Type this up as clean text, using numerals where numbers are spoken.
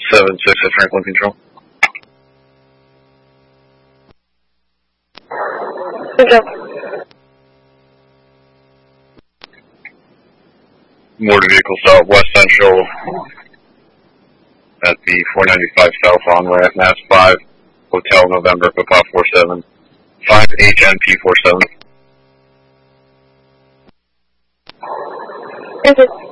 76 at Franklin Control. Control. Motor vehicle southwest central at the 495 south on way at Mass 5, Hotel November, Papa 47, 5HNP 47. Control.